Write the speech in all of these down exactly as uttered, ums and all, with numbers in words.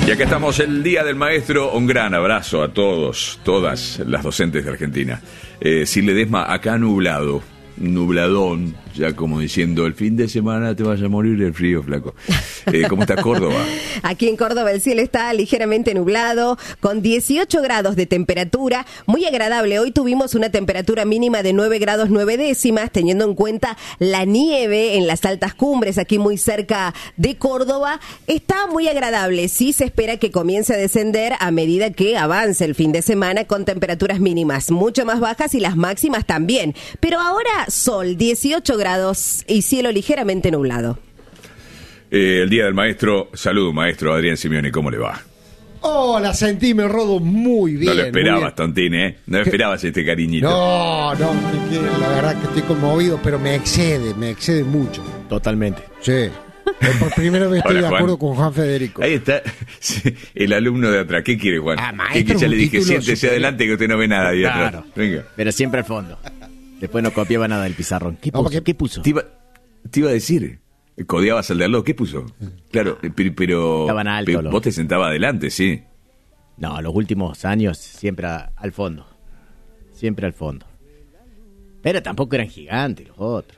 Y acá estamos, el Día del Maestro. Un gran abrazo a todos, todas las docentes de Argentina. Eh, Sil Ledesma, acá nublado, nubladón, ya como diciendo, el fin de semana te vas a morir del frío, flaco. Eh, ¿Cómo está Córdoba? Aquí en Córdoba el cielo está ligeramente nublado, con dieciocho grados de temperatura, muy agradable. Hoy tuvimos una temperatura mínima de nueve grados nueve décimas, teniendo en cuenta la nieve en las altas cumbres, aquí muy cerca de Córdoba. Está muy agradable, sí se espera que comience a descender a medida que avance el fin de semana, con temperaturas mínimas mucho más bajas y las máximas también. Pero ahora sol, dieciocho grados y cielo ligeramente nublado. Eh, el Día del Maestro. Salud, maestro Adrián Simeoni, ¿cómo le va? Hola, sentí, me rodo muy bien. No lo esperabas, Tontine, ¿eh? No esperabas este cariñito. No, no, que, que, la verdad que estoy conmovido, pero me excede, me excede mucho. Totalmente. Sí. Por primera vez estoy Hola, de acuerdo Juan. con Juan Federico. Ahí está el alumno de atrás. ¿Qué quiere, Juan? Ah, ¿Qué, maestro, que ya un le dije, título siéntese superior. adelante que usted no ve nada ahí Claro. atrás. Venga. Pero siempre al fondo. Después no copiaba nada del pizarrón. ¿Qué No, puso? porque- ¿Qué puso? Te iba, te iba a decir, codeabas al de al lado, ¿qué puso? Claro, eh, pero, pero, Estaban altos pero los- vos te sentabas adelante, sí. No, los últimos años siempre a- al fondo. Siempre al fondo. Pero tampoco eran gigantes los otros.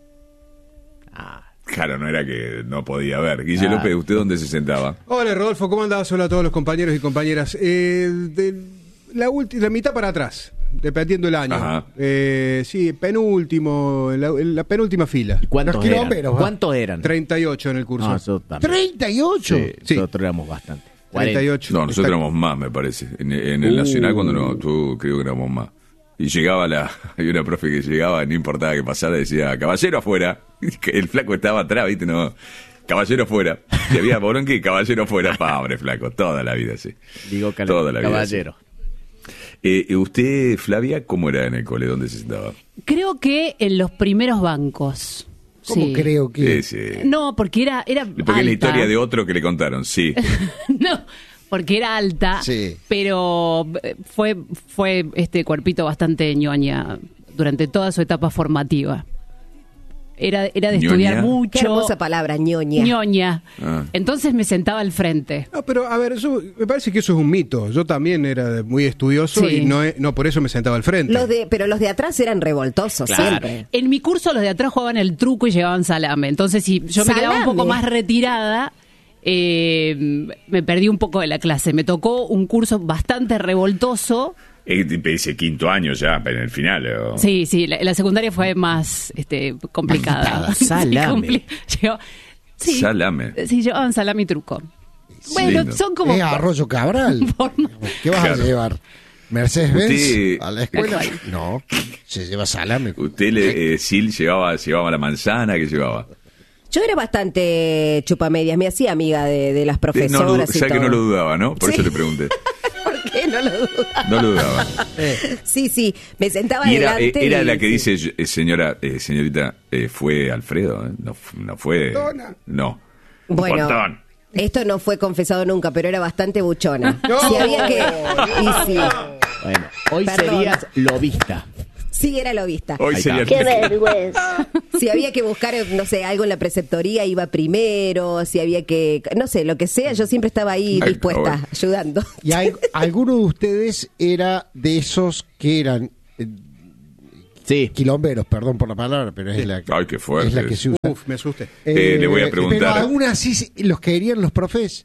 Ah, Claro, no era que no podía ver. Guille Ah. López, ¿usted dónde se sentaba? Hola Rodolfo, ¿cómo andás? Hola a todos los compañeros y compañeras. Eh, de la, ulti- la mitad para atrás, dependiendo el año. Ajá. Eh, sí, penúltimo, en la, en la penúltima fila. ¿y cuántos Los eran? quilomberos, ¿va? ¿Cuántos eran? treinta y ocho en el curso. No, eso también. ¿treinta y ocho? Sí, Sí. nosotros éramos bastante. treinta y ocho. No, nosotros Está- éramos más, me parece. En, en el Uh. Nacional, cuando no, tú creo que éramos más. Y llegaba la. Hay una profe que llegaba, no importaba que pasara, decía, caballero afuera. El flaco estaba atrás, ¿viste? No. Caballero afuera. Si había Boronqui, caballero afuera. Pobre flaco, toda la vida, sí. Digo cal- Toda la vida, caballero. Eh, ¿Usted, Flavia, cómo era en el cole? ¿Dónde se sentaba? Creo que en los primeros bancos. ¿Cómo Sí. creo que? Ese. No, porque era, era Porque es la alta. historia de otro que le contaron, sí. No, porque era alta, Sí. pero eh, fue, fue este cuerpito bastante ñoña durante toda su etapa formativa. Era, era de ¿Ñoña? estudiar mucho. Qué hermosa palabra, ñoña. ñoña. Ah. Entonces me sentaba al frente. No, pero a ver, eso, me parece que eso es un mito. Yo también era muy estudioso Sí. y no, es- no por eso me sentaba al frente. Los de, pero los de atrás eran revoltosos Claro. siempre. En mi curso los de atrás jugaban el truco y llevaban salame. Entonces si yo me quedaba un ¿Salame? poco más retirada, eh, me perdí un poco de la clase. Me tocó un curso bastante revoltoso. Eh, Ese quinto año ya, en el final. o- Sí, sí, la, la secundaria fue más este, complicada. Sí, Salame. compli- Lleva- sí, Salame. Sí, llevaban salame y truco. Bueno, lindo. son como... ¿Es Arroyo Cabral? forma- ¿Qué vas Claro. a llevar? ¿Mercedes-Benz Usted- a la escuela? Tal No, se lleva salame. Usted, le, eh, Sil, llevaba, llevaba la manzana, ¿qué llevaba? Yo era bastante chupamedias, me hacía amiga de, de las Eh, no lo, profesoras y sabe que todo. no lo dudaba, ¿no? Por Sí. eso le pregunté. ¿Por qué no lo duda? No lo dudaba. Sí, sí, me sentaba Y era, eh, adelante. era y- la que sí. dice, eh, señora, eh, señorita, eh, ¿fue Alfredo? eh? No, fu- no fue... Dona. No. Bueno, Botón. esto no fue confesado nunca, pero era bastante buchona. Si había que... Y sí, Bueno, hoy Perdón. serías lobista. sí era lobista. Hoy Ahí sería... está. ¡Qué vergüenza! Si había que buscar, no sé, algo en la preceptoría, iba primero. Si había que... No sé, lo que sea, yo siempre estaba ahí Ay, dispuesta, bueno. ayudando. ¿Y hay- alguno de ustedes era de esos que eran eh, Sí. quilomberos, perdón por la palabra, pero es la, Ay, qué fuerte. es la que se usa? Uf, me asusté. Eh, le voy a preguntar. Pero aún así se- los querían los profes.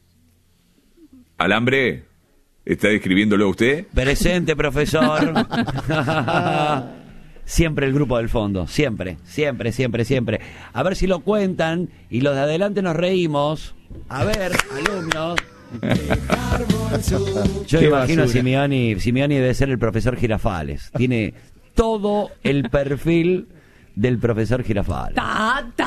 Alambre, ¿está describiéndolo usted? Presente, profesor. Siempre el grupo del fondo, siempre, siempre, siempre, siempre. A ver si lo cuentan y los de adelante nos reímos. A ver, alumnos. Yo Qué imagino a basura. Simeoni, Simeoni debe ser el profesor Girafales. Tiene todo el perfil del profesor Girafales. Ta, ta.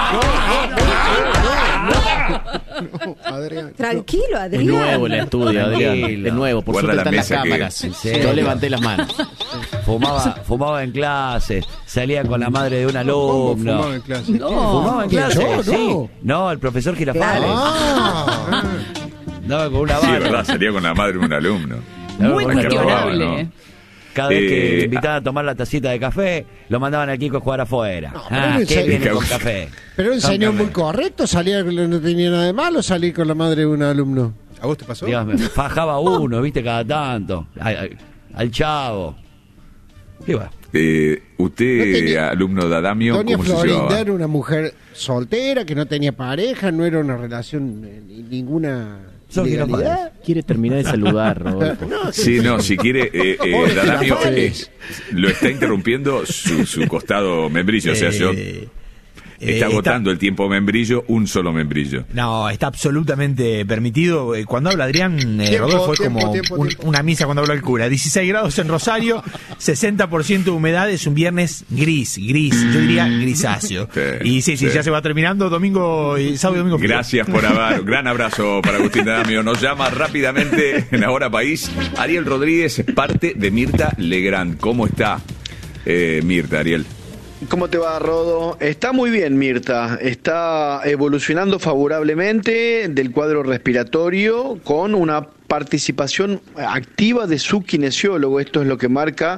Adrián. Tranquilo, Es Adrián. nuevo el estudio, Adrián. Tranquilo. Es nuevo, por Guarda suerte la están las mesa que- cámaras. Sí. Yo levanté las manos. Fumaba, fumaba en clase, salía con la madre de un ¿Cómo alumno. fumaba en clase? No. ¿Fumaba en ¿Quién, clase? yo? Sí. No. No, el profesor Girafales. Ah, Andaba con una Sí, bala. verdad, salía con la madre de un alumno. Andaba Muy con una Qué bala. cuestionable. robado, ¿no? Cada vez que Eh, invitaban a tomar la tacita de café, lo mandaban al Kiko a jugar afuera. No, pero ah, él ¿qué enseñó- viene con café? Pero un Con señor café. muy correcto, salía, no tenía nada de malo salir con la madre de un alumno. ¿A vos te pasó? Dios, me fajaba uno, viste, cada tanto. Al, al- al chavo. ¿Qué va? Eh, usted, No tenía- alumno de Adamio, Doña ¿cómo se Florinda llevaba? era una mujer soltera, que no tenía pareja, no era una relación, eh, ni- ninguna Son ilegalidad. Quiere terminar de saludar, Rodolfo. Sí, no, si quiere, eh, eh, Pobre Adamio, eh, Girafales. lo está interrumpiendo su, su costado membrillo, o sea, yo- Eh, está eh, agotando el tiempo membrillo, un solo membrillo. No, está absolutamente permitido. Eh, Cuando habla Adrián, eh, Tiempo, Rodolfo, es tiempo, como tiempo, un- tiempo. una misa cuando habla el cura. dieciséis grados en Rosario, sesenta por ciento de humedad, es un viernes gris, gris, yo diría grisáceo. Sí, y sí, sí, sí. ya se va terminando, domingo, y sábado y domingo. frío. Gracias por haber, gran abrazo para Agustín Adamio. Nos llama rápidamente en Ahora País Ariel Rodríguez, parte de Mirta Legrand. ¿Cómo está eh, Mirta, Ariel? ¿Cómo te va, Rodo? Está muy bien, Mirta. Está evolucionando favorablemente del cuadro respiratorio con una participación activa de su kinesiólogo. Esto es lo que marca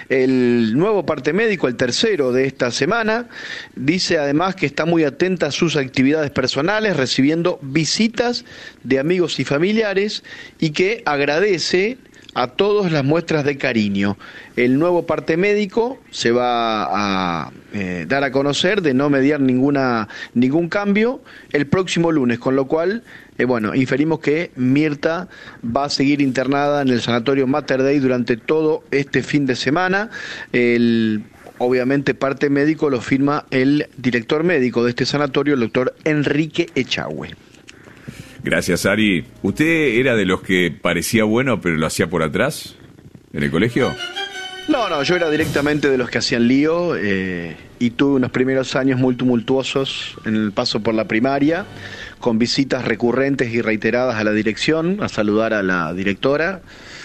el nuevo parte médico, el tercero de esta semana. Dice además que está muy atenta a sus actividades personales, recibiendo visitas de amigos y familiares y que agradece a todos las muestras de cariño. El nuevo parte médico se va a eh, dar a conocer de no mediar ninguna ningún cambio el próximo lunes, con lo cual, eh, bueno, inferimos que Mirta va a seguir internada en el sanatorio Mater Dei durante todo este fin de semana. El obviamente parte médico lo firma el director médico de este sanatorio, el doctor Enrique Echagüe. Gracias, Ari. ¿Usted era de los que parecía bueno, pero lo hacía por atrás en el colegio? No, no, yo era directamente de los que hacían lío eh, y tuve unos primeros años muy tumultuosos en el paso por la primaria, con visitas recurrentes y reiteradas a la dirección, a saludar a la directora,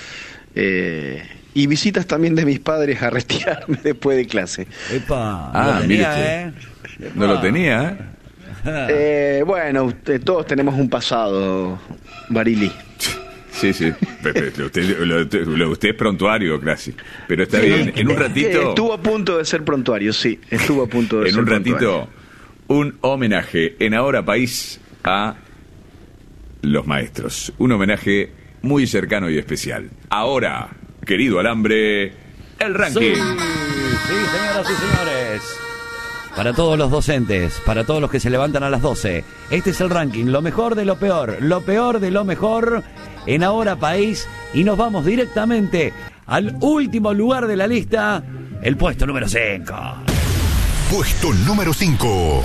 eh, y visitas también de mis padres a retirarme después de clase. Epa, Ah, lo mire tenía, usted. ¿eh? No lo tenía, ¿eh? Eh, bueno, usted- todos tenemos un pasado, Barili. Sí, sí. Pepe, usted, lo- lo- usted es prontuario, casi. Pero está bien. En un Eh, ratito, Estuvo a punto de ser prontuario, sí, estuvo a punto de en ser un ratito, prontuario. un homenaje en Ahora País a los maestros. Un homenaje muy cercano y especial. Ahora, querido Alambre, el ranking. Sí, sí, señoras y señores. Para todos los docentes, para todos los que se levantan a las doce, este es el ranking, lo mejor de lo peor, lo peor de lo mejor en Ahora País, y nos vamos directamente al último lugar de la lista, el puesto número cinco. Puesto número cinco.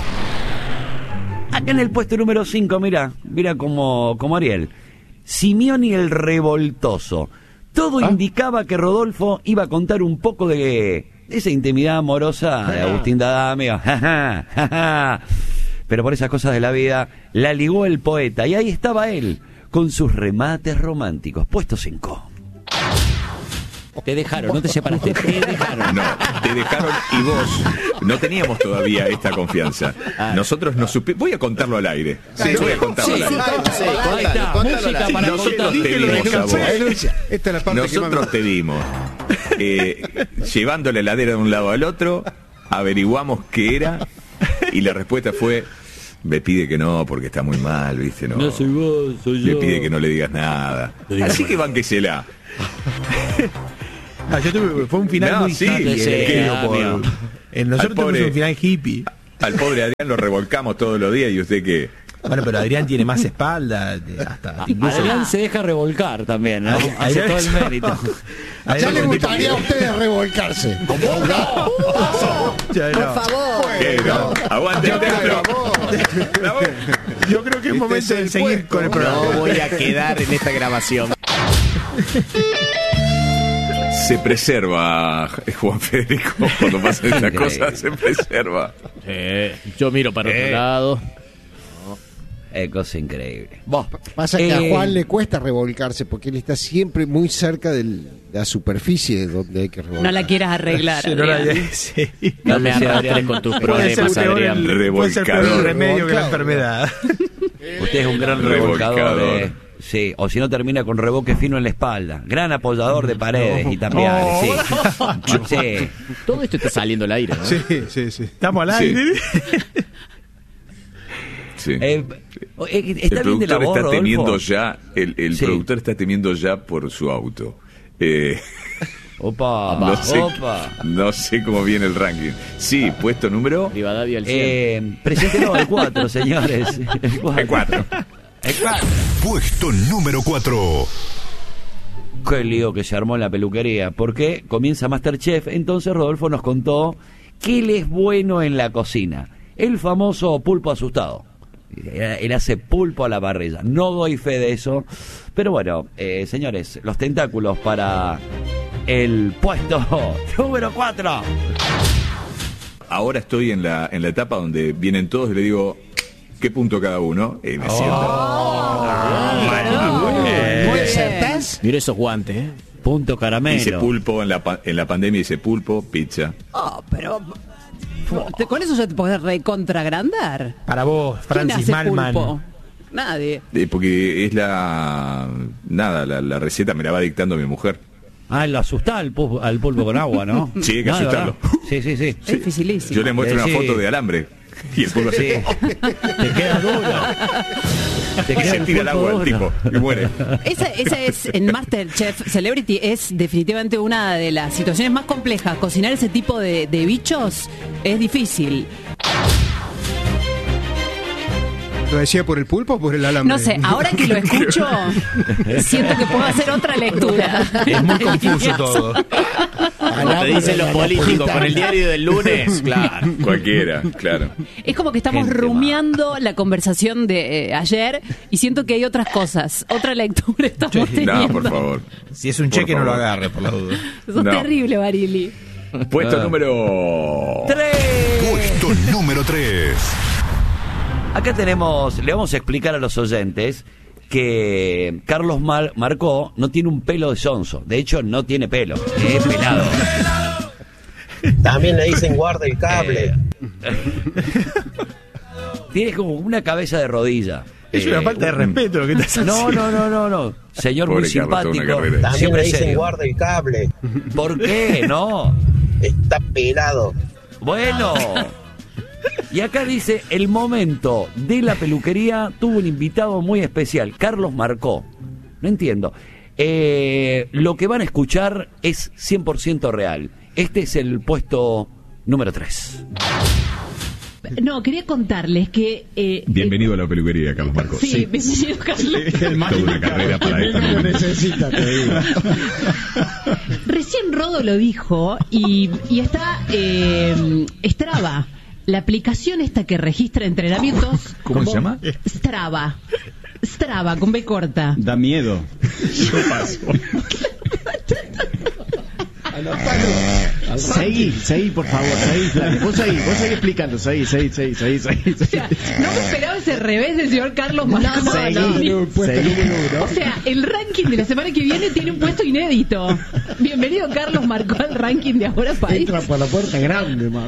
Acá en el puesto número cinco, mira, mira como, como Ariel, Simeoni el Revoltoso. Todo indicaba que Rodolfo iba a contar un poco de esa intimidad amorosa de Agustín D'Adamio. Pero por esas cosas de la vida la ligó el poeta, y ahí estaba él con sus remates románticos. Puesto cinco. Te dejaron, no te separaste, te dejaron. No, te dejaron y vos no teníamos todavía esta confianza. Nosotros no supimos. Voy a contarlo al aire. Sí, voy a contarlo al aire. Ahí está, música para Nosotros contar. te dimos a vos. Esta es la parte que Nosotros más... te dimos. Eh, llevando la heladera de un lado al otro, averiguamos qué era y la respuesta fue: me pide que no porque está muy mal, ¿viste? No, No soy vos, soy me yo. pide que no le digas nada. digas Así nada. que banquesela. Ah, yo tuve- fue un final No, muy sí, hippie, sí, eh, sí, por- amigo. en nosotros Al pobre- tuvimos un final hippie. Al pobre Adrián lo revolcamos todos los días y usted que... Bueno, pero Adrián tiene más espalda, de- hasta incluso. Adrián se deja revolcar también, ¿no? Adrián- Hace todo el Adrián- mérito. Ya Adrián le es un tipo gustaría a ustedes revolcarse. que- ya Por no. favor. ¿Qué, no? Aguante el templo. Yo creo que es momento de seguir con el programa. No voy a quedar en esta grabación. Se preserva, Juan Federico, cuando pasan estas Increíble. cosas, se preserva. Eh, yo miro para otro Eh. lado. Es cosa increíble. Vos, Pasa que eh, a Juan le cuesta revolcarse porque él está siempre muy cerca del- de la superficie donde hay que revolcar. No la quieras arreglar. Sí, no la- Adrián. sí. No me sé si arrastres Adrián- con tus Puede ser problemas, peor el- Adrián. puede ser peor el Revolcador. remedio que la Revolcado. enfermedad. usted es un gran revolcador. Revolcador. eh. Sí, o si no termina con revoque fino en la espalda. Gran apoyador de paredes y tapiales, sí. Sí. Todo esto está saliendo al aire, ¿no? Sí, sí, sí. Estamos al Sí. aire. Sí. Eh, eh, el ¿Está bien de la productor voz, está Rodolfo? temiendo ya, el, el Sí. productor está temiendo ya por su auto. Eh, Opa, no, sé, opa. no sé cómo viene el ranking. Sí, puesto número Rivadavia al cien. Eh, preséntelo al cuatro, señores. El cuatro. cuatro. El cuatro. Puesto número cuatro. Qué lío que se armó en la peluquería. Porque comienza MasterChef. Entonces Rodolfo nos contó que él es bueno en la cocina. El famoso pulpo asustado. Él hace pulpo a la parrilla. No doy fe de eso. Pero bueno, eh, señores, los tentáculos para el puesto número cuatro. Ahora estoy en la, en la etapa donde vienen todos y le digo, ¿qué punto cada uno? Y me siento. Muy bien. Mira esos guantes, ¿eh? Punto caramelo. Dice pulpo, en la, pa- en la pandemia dice pulpo, pizza. Oh, pero... ¿te- ¿Con eso ya te podés recontragrandar? Para vos, ¿Quién Francis hace Malman. pulpo? Nadie. Eh, porque es la... Nada, la, la receta me la va dictando mi mujer. Ah, lo asustá al pulpo, al pulpo con agua, ¿no? Sí, hay que No, de asustarlo. verdad. Sí, sí, sí. Es dificilísimo. Yo le muestro Eh, una sí. foto de alambre. Y el pulpo Sí. así. Te queda duro. Te Y queda se el tira al pulpo agua el duro. tipo y muere. Esa, esa es, en MasterChef Celebrity, es definitivamente una de las situaciones más complejas. Cocinar ese tipo de, de bichos es difícil. ¿Lo decía por el pulpo o por el alambre? No sé, ahora que lo escucho, siento que puedo hacer otra lectura. Es muy confuso todo. Como te dicen los políticos con el diario del lunes, claro. Cualquiera, claro. Es como que estamos Gente rumiando la conversación de eh, ayer y siento que hay otras cosas, otra lectura estamos Sí. teniendo. No, por favor. Si es un Por cheque, no lo favor. agarre, por la duda. Sos No. terrible, Barili. Puesto número... ¡Tres! Puesto número tres. Acá tenemos, le vamos a explicar a los oyentes que Carlos Mar- Marcó no tiene un pelo de sonso. De hecho, no tiene pelo, es pelado. También le dicen guarda el cable. Tiene como una cabeza de rodilla. Es una Eh, falta de un- respeto lo que estás haciendo. No, no, no, no, no. Señor Pobre muy Carlos, toda una simpático. carrera. También Siempre le dicen serio. guarda el cable. ¿Por qué? No. Está pelado. Bueno. Y acá dice, el momento de la peluquería tuvo un invitado muy especial, Carlos Marcó. No entiendo. Eh, lo que van a escuchar es cien por ciento real. Este es el puesto número tres. No, quería contarles que... Eh, Bienvenido a la peluquería, Carlos Marcos. eh, sí, bienvenido, Carlos. Toda una carrera para esto. Lo necesita, te digo. Recién Rodo lo dijo y, y está eh, Strava, la aplicación esta que registra entrenamientos. ¿Cómo se llama? Strava. Strava, con B corta. Da miedo. Yo paso. Seguí, seguí, por favor, seguí, Flavio. Vos seguí, vos seguí explicando, seguí, seguí, seguí, seguí, seguí. O sea, no me esperaba ese revés del señor Carlos Marcó. no, seguí, seguí. O sea, el ranking de la semana que viene tiene un puesto inédito. Bienvenido, Carlos Marcó, al ranking de Ahora País. Entra por la puerta grande, Mar.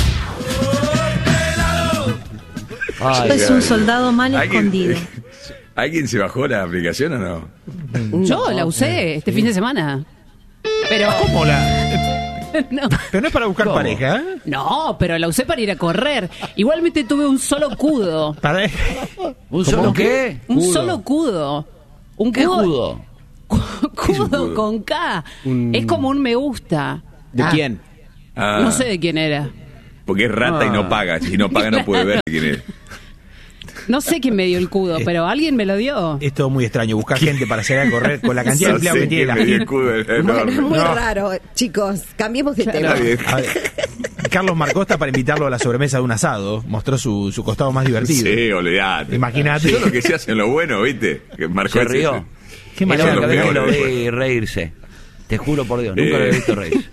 Ay, Es un soldado mal ¿Alguien, escondido. ¿Alguien se bajó la aplicación o no? Yo la usé este fin de semana. Pero... ¿Cómo la...? No. Pero no es para buscar ¿Cómo? pareja, ¿eh? No, pero la usé para ir a correr. Igualmente tuve un solo cudo. Para... ¿Un solo qué? Un solo cudo. Un ¿Qué cudo. judo? Cudo cudo? con K. Un- Es como un me gusta. ¿De Ah, quién? Ah, No sé de quién era. Porque es rata y no paga. Si no paga no puede ver quién es. No sé quién me dio el cudo, pero alguien me lo dio. Es todo muy extraño, buscar gente para salir a correr con la cantidad de No empleados sé que tiene quién la me dio el gente. cudo, es Bueno, es enorme. muy No. raro. Chicos, cambiemos de tema. Está bien. A ver, Carlos Marcó está para invitarlo a la sobremesa de un asado. Mostró su, su costado más divertido. Sí, olvidate. Imagínate. Eso es lo que se hace en lo bueno, ¿viste? Que Marcó Se ese- rió. Qué Es la manera única de vez que lo peores, vi reírse. Te juro por Dios, nunca Eh. lo he visto reírse.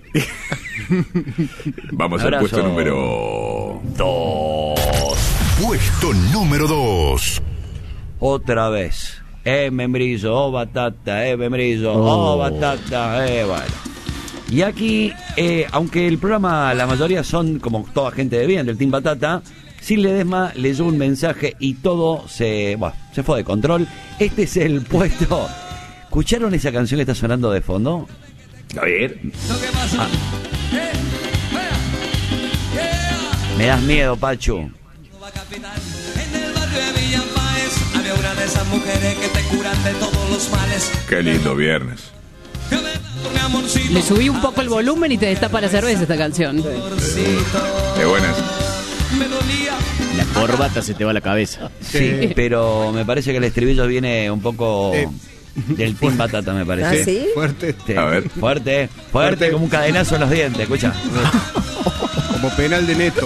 Vamos al Abrazo. puesto número Dos. Puesto número dos. Otra vez. Eh, membrillo, oh batata, eh, membrillo, oh, batata, eh, bueno. Y aquí, eh, aunque el programa, la mayoría son como toda gente de bien, del Team Batata, Sil Ledesma leyó un mensaje y todo se, bueno, se fue de control. Este es el puesto. ¿Escucharon esa canción que está sonando de fondo? A ver. Ah. Me das miedo, Pachu. En el barrio de Villa Páez había una de esas mujeres que te curan de todos los males. Qué lindo viernes. Le subí un poco el volumen y te destapa la cerveza esta canción. Qué buenas. La corbata se te va a la cabeza. Sí, pero me parece que el estribillo viene un poco Eh. del Team Batata, me parece. ¿Ah, sí? Fuerte. Sí. A ver. Fuerte, fuerte, Fuerte. como un cadenazo en los dientes, escucha. Como penal de Neto.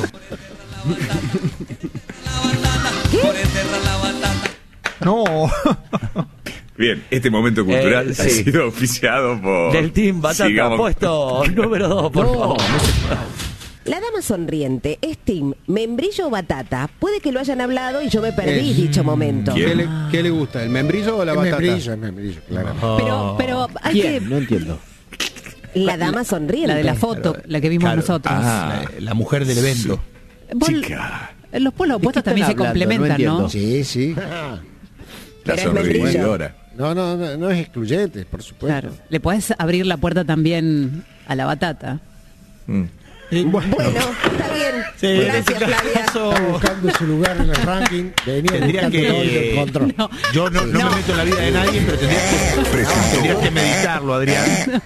No. Bien, este momento cultural Eh, ha sí. sido oficiado por... Del Team Batata, Sigamos. puesto número dos, por favor. La dama sonriente es Team Membrillo o Batata. Puede que lo hayan hablado y yo me perdí dicho momento. ¿Quién? ¿Qué le, qué le gusta? ¿El membrillo o la Es batata? membrillo, es membrillo, claro. Pero, pero hay ¿Quién? que... No entiendo. La dama sonriente. La de la foto, la que vimos Claro. nosotros. Ah, La, la mujer del evento. Vos- chica. Los polos opuestos qué también se están hablando? complementan, No ¿no? entiendo. Sí, sí. La Pero es membrillo. sonreidora. No, no, no, no es excluyente, por supuesto. Claro. Le podés abrir la puerta también a la batata. Mm. Bueno, está bien. Sí, en Gracias, ese Flavia. caso, Está buscando su lugar en el ranking. Venía tendría buscando todo y lo que. encontró. No. Yo no, no me meto en la vida de nadie, pero tendría que, tendría que meditarlo, Adrián.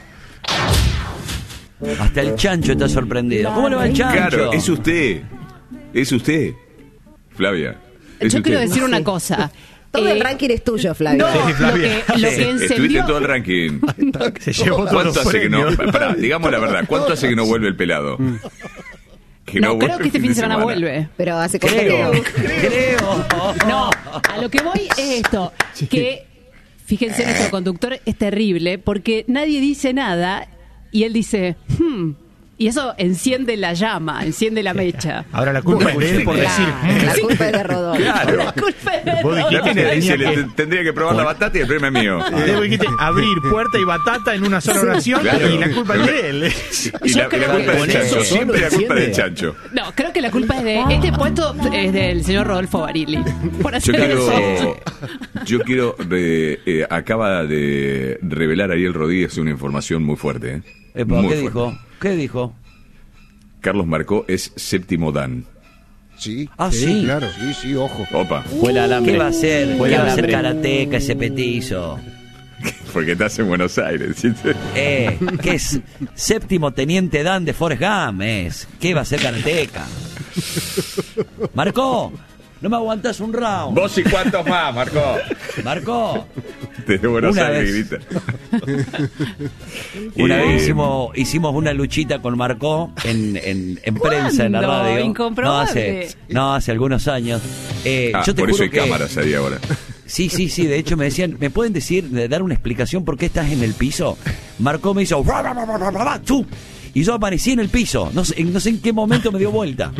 Hasta el chancho está sorprendido. ¿Cómo le va el chancho? Claro, es usted. Es usted. Flavia. Es Yo usted. quiero decir una cosa. Todo Eh, el ranking es tuyo, Flavio. No, Sí, lo Flavia. que, lo Sí, que Estuviste encendió... en todo el ranking. Se llevó todos ¿Cuánto los hace que no? premios. Pará, digamos la verdad. ¿Cuánto hace que no vuelve el pelado? Que No, creo vuelve que este el fin de semana semana. vuelve. Pero hace Creo, contenido. creo. No, a lo que voy es esto, que fíjense, nuestro conductor es terrible porque nadie dice nada y él dice, hmm, y eso enciende la llama, enciende la mecha. Ahora la culpa es de él por decir. Claro, la culpa es de Rodolfo. Claro. La culpa es de Vos dijiste La Rodolfo. mina dice, tenía le que- te- tendría que probar la batata y el premio es mío. Debo dijiste abrir puerta y batata en una sola oración Claro. y la culpa es de él. Y la, y la creo culpa que- del chancho. Eso Siempre la solo culpa del enciende. chancho. No, creo que la culpa es de... Este puesto es del señor Rodolfo Barili. Por Yo hacer quiero, eso. yo quiero re- eh, acaba de revelar Ariel Rodríguez una información muy fuerte. ¿eh? Epa, Muy ¿qué fuerte. dijo? ¿Qué dijo? Carlos Marcó es séptimo Dan. Sí, Ah, sí. claro, sí, sí, ojo. Opa, Fue el alambre. ¿Qué va a hacer? Fue ¿Qué el va a hacer alambre. karateca ese petizo? porque estás en Buenos Aires. ¿sí? Eh, ¿qué es? Séptimo teniente Dan de Forrest Gump es. ¿Qué va a hacer karateca? Marcó, no me aguantás un round. Vos y cuántos más, Marcó. Marcó. Desde Buenos Una Aires vez. grita. Una Eh, vez hicimos, hicimos una luchita con Marcó en, en, en prensa, en la ¿Cuándo? radio. Incomprobable. No hace, no, hace algunos años. Eh, Ah, yo te por eso juro hay que, cámaras ahí ahora. Sí, sí, sí. De hecho me decían, ¿me pueden decir, de dar una explicación por qué estás en el piso? Marcó me hizo... "Ra, ra, ra, ra, ra, ra, ra", ¡chu! Y yo aparecí en el piso. No sé, no sé en qué momento me dio vuelta.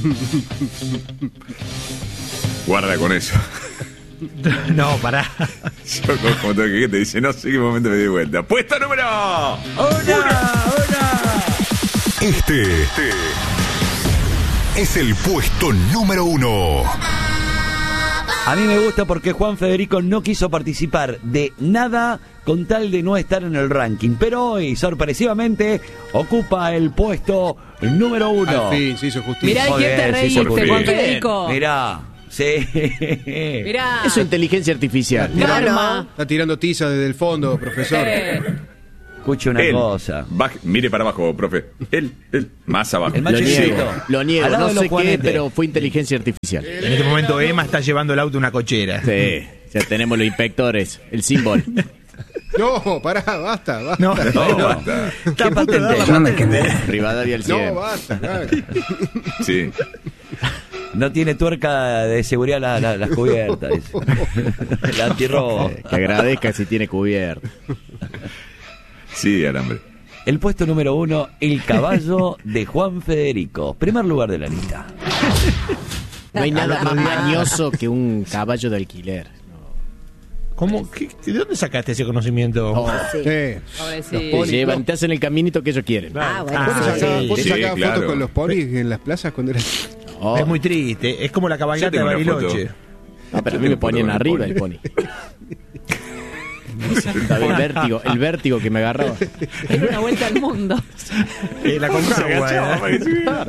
Guarda con eso. No, pará. Yo como, como todo el que te dice, no sé qué momento me di vuelta. Puesto número Este es el puesto número uno. A mí me gusta porque Juan Federico no quiso participar de nada con tal de no estar en el ranking. Pero hoy, sorpresivamente, ocupa el puesto número uno. Al fin se hizo justicia. Mirá de Muy quién te bien, sí, reíste, por fin. Juan Federico. Mirá, sí. Mirá. Eso es inteligencia artificial. Karma. Está tirando tiza desde el fondo, profesor. Eh, Escuche una Él. cosa. Baje- mire para abajo, profe. Él, él, más abajo. El Lo macho niego, chiquito. lo niego. Al lado No de los sé qué, Juanetes. pero fue inteligencia artificial. En este momento Emma está llevando el auto a una cochera. Sí, ya tenemos los inspectores, el símbolo. No, pará, basta, basta. No, No, basta. Está a punto de dar la patente. Rivadavia al No, cien. basta, claro. Sí. No tiene tuerca de seguridad la- la- las cubiertas. dice. La antirrobo. Que agradezca si tiene cubierto. Sí, alambre. El puesto número uno, el caballo de Juan Federico. Primer lugar de la lista. No hay nada más mañoso que un caballo de alquiler. ¿Cómo? ¿Qué- ¿De dónde sacaste ese conocimiento? Oh, Sí. Sí. pobrecito. te llevan, te hacen el caminito que ellos quieren. Ah, bueno. Ah, ¿Vos te sacabas, sí, vos te sí, sacabas claro. fotos con los polis en las plazas cuando eras... Oh. Es muy triste. Es como la Yo cabalgata de tengo una Bariloche. foto. No, pero a mí Yo me tengo ponían foto arriba con el pony. El vértigo, el vértigo que me agarraba. Era una vuelta al mundo. Eh, la compraba, güey.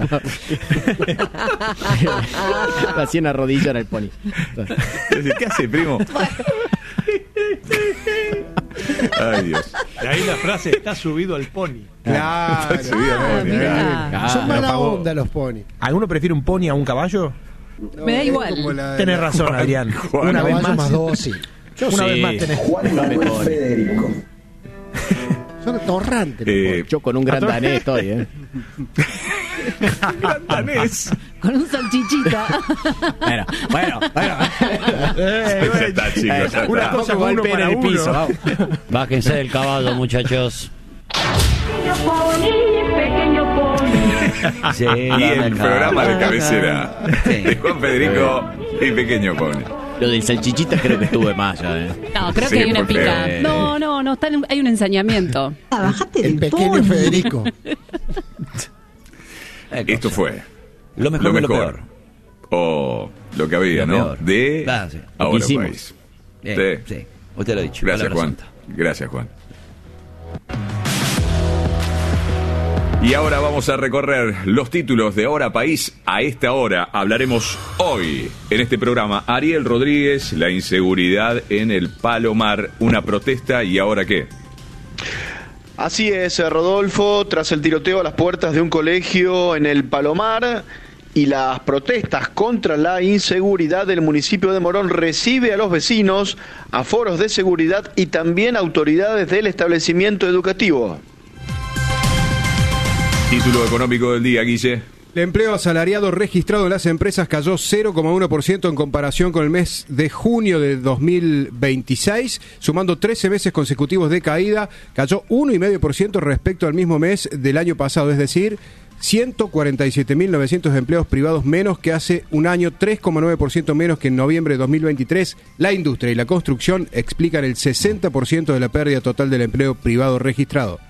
La hacían arrodillar al pony. ¿Qué hace, primo? Ay, Dios. De ahí la frase, está subido al pony. Claro. Está subido al pony. Ah, Son mala pagó. onda los ponis. ¿Alguno prefiere un pony a un caballo? Me da igual. Como la- Tenés la- razón, Adrián. Juan, Una vez Caballo más. más dócil. Una Sí. vez más tenés. Mejor. Son atorrantes. los Eh, ponis. Yo con un gran danés estoy, ¿eh? Gran danés. Con un salchichita. Bueno, bueno, bueno. Eh, Ya está, chicos, ya está. Una cosa Tampoco uno golpeen para en el uno. piso, vamos. Bájense del caballo, muchachos. Sí, Y dame el acá. programa de cabecera Sí. de Juan Federico y Pequeño Pony. Lo del salchichita creo que estuve más ya, ¿eh? No, creo Sí, que hay una por pica. feo. No, no, no, está en- hay un ensañamiento. El pequeño Federico. Esto fue Lo mejor lo de lo mejor. peor. O lo que había, Lo ¿no? peor. De Ah, sí. Lo Ahora que hicimos. País. Eh, Sí. sí, usted lo ha dicho. Gracias, Palabra Juan. santa. Gracias, Juan. Y ahora vamos a recorrer los títulos de Hora País. A esta hora hablaremos hoy en este programa. Ariel Rodríguez, la inseguridad en el Palomar, una protesta y ahora qué. Así es, Rodolfo, tras el tiroteo a las puertas de un colegio en el Palomar y las protestas contra la inseguridad del municipio de Morón, recibe a los vecinos, a foros de seguridad y también autoridades del establecimiento educativo. Título económico del día, Guille. El empleo asalariado registrado en las empresas cayó cero coma uno por ciento en comparación con el mes de junio de dos mil veintiséis, sumando trece meses consecutivos de caída, cayó uno coma cinco por ciento respecto al mismo mes del año pasado, es decir, ciento cuarenta y siete mil novecientos empleos privados menos que hace un año, tres coma nueve por ciento menos que en noviembre de dos mil veintitrés. La industria y la construcción explican el sesenta por ciento de la pérdida total del empleo privado registrado.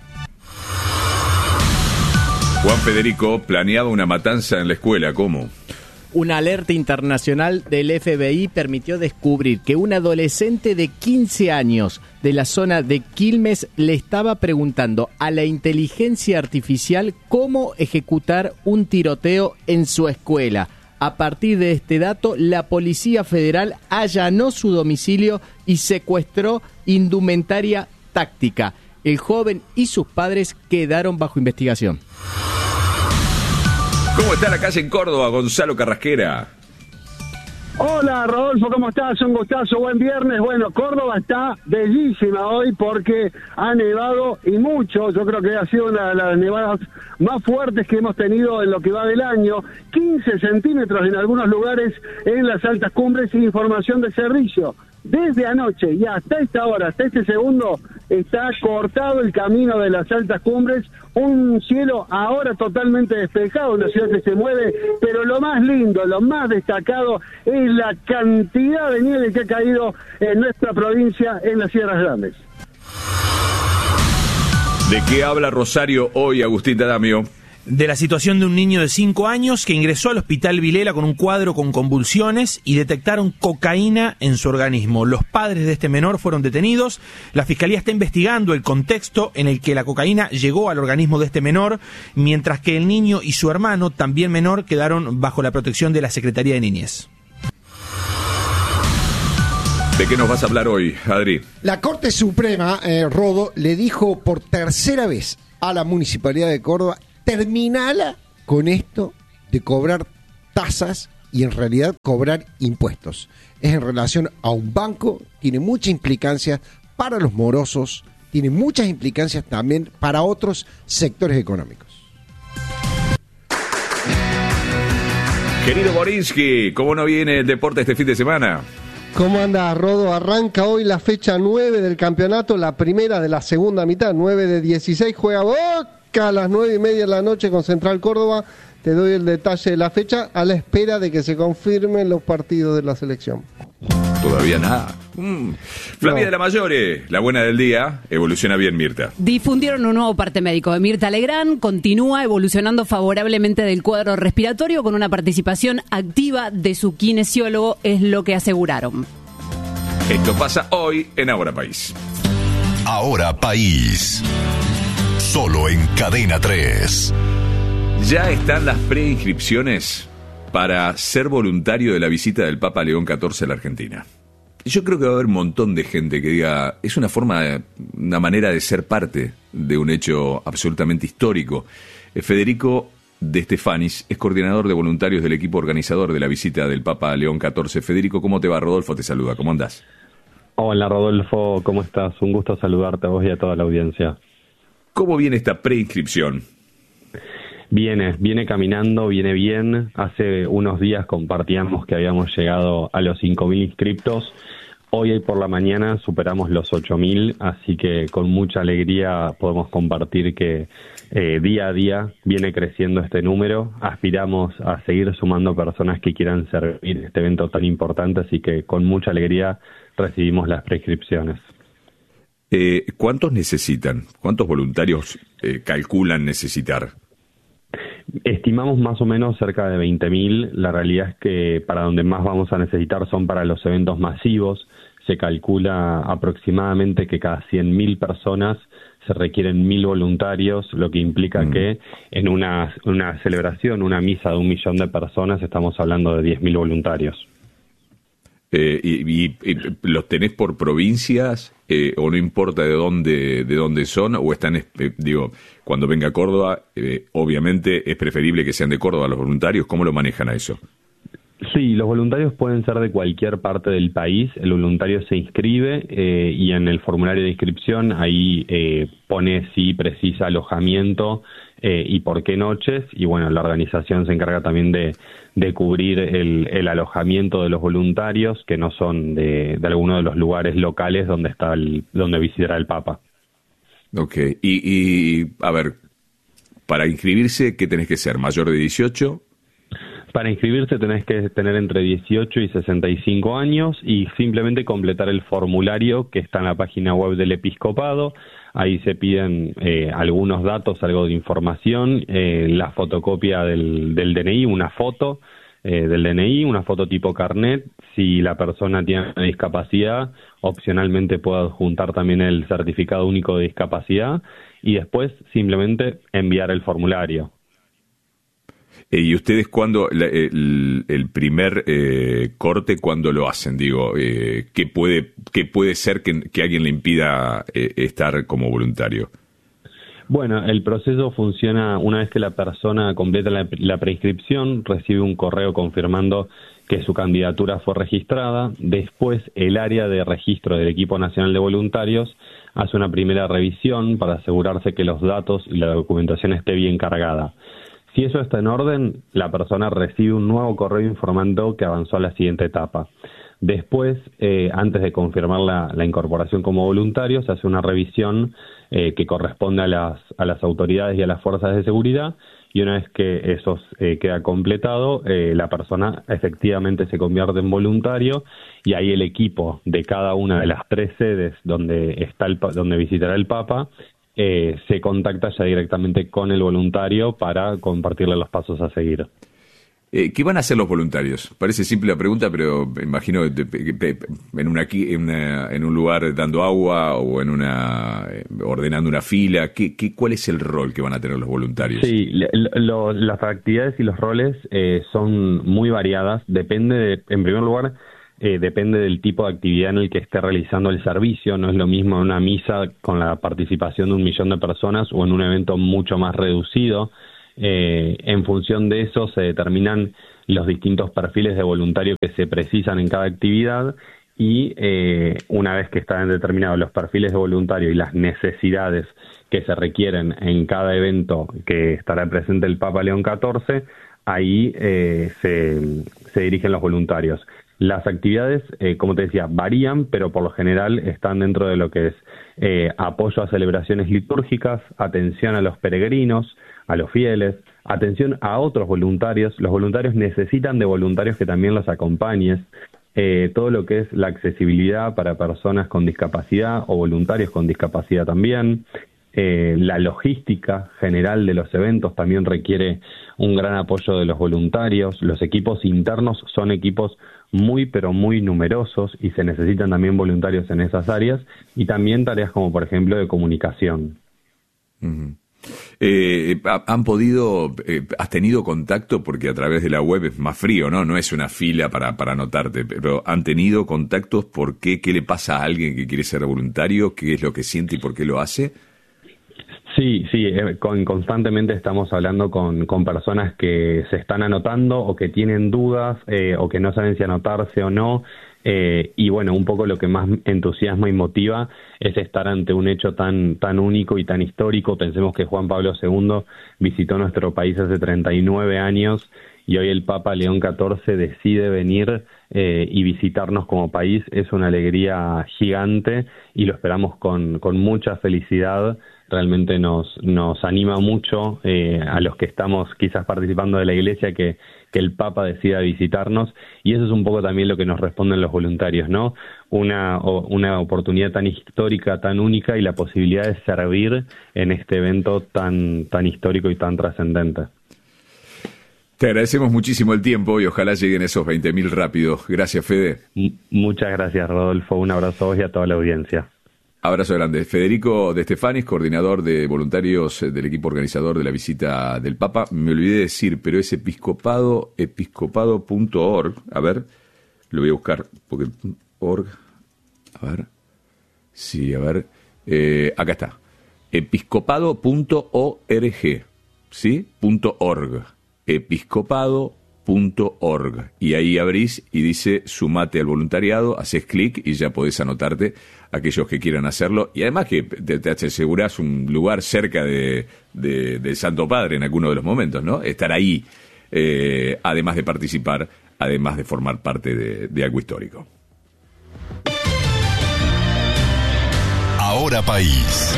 Juan Federico planeaba una matanza en la escuela. ¿Cómo? Una alerta internacional del F B I permitió descubrir que un adolescente de quince años de la zona de Quilmes le estaba preguntando a la inteligencia artificial cómo ejecutar un tiroteo en su escuela. A partir de este dato, la Policía Federal allanó su domicilio y secuestró indumentaria táctica. El joven y sus padres quedaron bajo investigación. ¿Cómo está la calle en Córdoba, Gonzalo Carrasquera? Hola Rodolfo, ¿cómo estás? Un gustazo, buen viernes. Bueno, Córdoba está bellísima hoy porque ha nevado y mucho. Yo creo que ha sido una de las nevadas más fuertes que hemos tenido en lo que va del año. quince centímetros en algunos lugares en las altas cumbres. Información de servicio. Desde anoche y hasta esta hora, hasta este segundo, está cortado el camino de las altas cumbres, un cielo ahora totalmente despejado, una ciudad que se mueve, pero lo más lindo, lo más destacado es la cantidad de nieve que ha caído en nuestra provincia, en las Sierras Grandes. ¿De qué habla Rosario hoy, Agustín Tadamio? De la situación de un niño de cinco años que ingresó al hospital Vilela con un cuadro con convulsiones y detectaron cocaína en su organismo. Los padres de este menor fueron detenidos. La Fiscalía está investigando el contexto en el que la cocaína llegó al organismo de este menor, mientras que el niño y su hermano, también menor, quedaron bajo la protección de la Secretaría de Niñez. ¿De qué nos vas a hablar hoy, Adri? La Corte Suprema, eh, Rodo, le dijo por tercera vez a la Municipalidad de Córdoba: terminala con esto de cobrar tasas y en realidad cobrar impuestos. Es en relación a un banco, tiene mucha implicancia para los morosos, tiene muchas implicancias también para otros sectores económicos. Querido Borinsky, ¿cómo no viene el deporte este fin de semana? ¿Cómo anda, Rodo? Arranca hoy la fecha nueve del campeonato, la primera de la segunda mitad, nueve de dieciséis, juega Boca a las nueve y media de la noche con Central Córdoba. Te doy el detalle de la fecha a la espera de que se confirmen los partidos de la selección. Todavía nada. Mm. Flavia de la Mayore, la buena del día, evoluciona bien, Mirta. Difundieron un nuevo parte médico de Mirta Legrand, continúa evolucionando favorablemente del cuadro respiratorio con una participación activa de su kinesiólogo, es lo que aseguraron. Esto pasa hoy en Ahora País. Ahora País. Solo en Cadena tres. Ya están las preinscripciones para ser voluntario de la visita del Papa León catorce a la Argentina. Yo creo que va a haber un montón de gente que diga, es una forma, una manera de ser parte de un hecho absolutamente histórico. Eh, Federico de Estefanis es coordinador de voluntarios del equipo organizador de la visita del Papa León catorce. Federico, ¿cómo te va? Rodolfo te saluda, ¿cómo andás? Hola Rodolfo, ¿cómo estás? Un gusto saludarte a vos y a toda la audiencia. ¿Cómo viene esta preinscripción? Viene, viene caminando, viene bien. Hace unos días compartíamos que habíamos llegado a los cinco mil inscriptos. Hoy por la mañana superamos los ocho mil, así que con mucha alegría podemos compartir que eh, día a día viene creciendo este número. Aspiramos a seguir sumando personas que quieran servir este evento tan importante, así que con mucha alegría recibimos las prescripciones. Eh, ¿Cuántos necesitan? ¿Cuántos voluntarios eh, calculan necesitar? Estimamos más o menos cerca de veinte mil. La realidad es que para donde más vamos a necesitar son para los eventos masivos. Se calcula aproximadamente que cada cien mil personas se requieren mil voluntarios, lo que implica mm. que en una, una celebración, una misa de un millón de personas, estamos hablando de diez mil voluntarios. Eh, y, y, y los tenés por provincias eh, o no importa de dónde de dónde son o están eh, digo cuando venga a Córdoba eh, obviamente es preferible que sean de Córdoba los voluntarios. ¿Cómo lo manejan a eso? Sí, los voluntarios pueden ser de cualquier parte del país. El voluntario se inscribe eh, y en el formulario de inscripción ahí eh, pone si precisa alojamiento eh, y por qué noches. Y bueno, la organización se encarga también de, de cubrir el, el alojamiento de los voluntarios que no son de, de alguno de los lugares locales donde está el, donde visitará el Papa. Ok, y, y a ver, para inscribirse, ¿qué tenés que ser? ¿Mayor de dieciocho? Para inscribirse tenés que tener entre dieciocho y sesenta y cinco años y simplemente completar el formulario que está en la página web del Episcopado. Ahí se piden eh, algunos datos, algo de información, eh, la fotocopia del, del D N I, una foto eh, del D N I, una foto tipo carnet. Si la persona tiene una discapacidad, opcionalmente puede adjuntar también el certificado único de discapacidad y después simplemente enviar el formulario. Eh, ¿Y ustedes cuándo, la, el, el primer eh, corte, cuándo lo hacen? Digo, eh, ¿qué puede qué puede ser que, que alguien le impida eh, estar como voluntario? Bueno, el proceso funciona una vez que la persona completa la, la preinscripción, recibe un correo confirmando que su candidatura fue registrada. Después, el área de registro del Equipo Nacional de Voluntarios hace una primera revisión para asegurarse que los datos y la documentación esté bien cargada. Si eso está en orden, la persona recibe un nuevo correo informando que avanzó a la siguiente etapa. Después, eh, antes de confirmar la, la incorporación como voluntario, se hace una revisión eh, que corresponde a las, a las autoridades y a las fuerzas de seguridad, y una vez que eso eh, queda completado, eh, la persona efectivamente se convierte en voluntario, y ahí el equipo de cada una de las tres sedes donde, está el, donde visitará el Papa Eh, se contacta ya directamente con el voluntario para compartirle los pasos a seguir. Eh, ¿Qué van a hacer los voluntarios? Parece simple la pregunta, pero me imagino que en, una, en, una, en un lugar dando agua o en una ordenando una fila. ¿Qué, qué, ¿Cuál es el rol que van a tener los voluntarios? Sí, lo, lo, las actividades y los roles eh, son muy variadas. Depende, de, en primer lugar, Eh, depende del tipo de actividad en el que esté realizando el servicio. No es lo mismo una misa con la participación de un millón de personas o en un evento mucho más reducido. Eh, en función de eso se determinan los distintos perfiles de voluntario que se precisan en cada actividad y eh, una vez que están determinados los perfiles de voluntario y las necesidades que se requieren en cada evento que estará presente el Papa León catorce, ahí eh, se, se dirigen los voluntarios. Las actividades, eh, como te decía, varían, pero por lo general están dentro de lo que es eh, apoyo a celebraciones litúrgicas, atención a los peregrinos, a los fieles, atención a otros voluntarios. Los voluntarios necesitan de voluntarios que también los acompañen. eh, todo lo que es la accesibilidad para personas con discapacidad o voluntarios con discapacidad también. Eh, la logística general de los eventos también requiere un gran apoyo de los voluntarios. Los equipos internos son equipos muy pero muy numerosos y se necesitan también voluntarios en esas áreas y también tareas como por ejemplo de comunicación. Uh-huh. Eh, ¿Han podido, eh, has tenido contacto, porque a través de la web es más frío, ¿no? No es una fila para, para anotarte, pero ¿han tenido contactos? ¿Por qué? ¿Qué le pasa a alguien que quiere ser voluntario? ¿Qué es lo que siente y por qué lo hace? Sí, sí, eh, con, constantemente estamos hablando con, con personas que se están anotando o que tienen dudas eh, o que no saben si anotarse o no. Eh, y bueno, un poco lo que más entusiasma y motiva es estar ante un hecho tan tan único y tan histórico. Pensemos que Juan Pablo segundo visitó nuestro país hace treinta y nueve años y hoy el Papa León catorce decide venir eh, y visitarnos como país. Es una alegría gigante y lo esperamos con, con mucha felicidad. Realmente nos nos anima mucho eh, a los que estamos quizás participando de la Iglesia que, que el Papa decida visitarnos, y eso es un poco también lo que nos responden los voluntarios, ¿no? Una, o, una oportunidad tan histórica, tan única, y la posibilidad de servir en este evento tan, tan histórico y tan trascendente. Te agradecemos muchísimo el tiempo y ojalá lleguen esos veinte mil rápido. Gracias, Fede. M- muchas gracias, Rodolfo. Un abrazo a vos y a toda la audiencia. Abrazo grande. Federico De Stefanis, coordinador de voluntarios del equipo organizador de la visita del Papa. Me olvidé de decir, pero es episcopado, episcopado punto org. A ver, lo voy a buscar, porque org, a ver, sí, a ver, eh, acá está. episcopado punto org, ¿sí? Punto .org. episcopado punto org. Y ahí abrís y dice sumate al voluntariado, haces clic y ya podés anotarte, aquellos que quieran hacerlo, y además que te, te asegurás un lugar cerca de, de, del Santo Padre en alguno de los momentos, ¿no? Estar ahí, eh, además de participar, además de formar parte de, de algo histórico. Ahora País.